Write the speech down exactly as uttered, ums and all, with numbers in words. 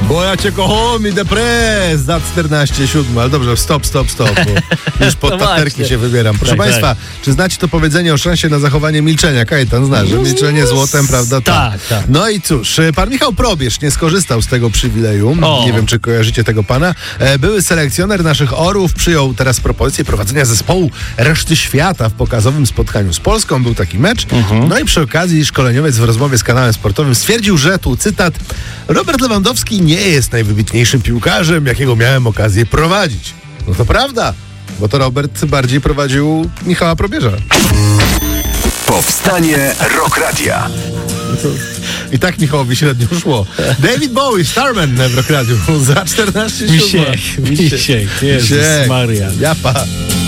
Bo ja cię kocham i depres za czternaście siedem. Ale dobrze, stop, stop, stop. Bo już pod No taterki właśnie. się wybieram. Proszę Tak, Państwa, czy znacie to powiedzenie o szansie na zachowanie milczenia? Kajetan zna, że milczenie złotem, prawda? Tak, tak. No i cóż, pan Michał Probierz nie skorzystał z tego przywileju. O. Nie wiem, czy kojarzycie tego pana. E, Były selekcjoner naszych Orłów przyjął teraz propozycję prowadzenia zespołu reszty świata w pokazowym spotkaniu z Polską. Był taki mecz. No i przy okazji szkoleniowiec w rozmowie z kanałem sportowym stwierdził, że tu cytat: Robert Lewandowski nie jest najwybitniejszym piłkarzem, jakiego miałem okazję prowadzić. No to prawda, bo to Robert bardziej prowadził Michała Probierza. Powstanie Rock Radia. I tak Michałowi średnio szło. David Bowie, Starman w Rock Radiu za czternaście siódma. Misiek, Misiek, Jezus Maria. Japa.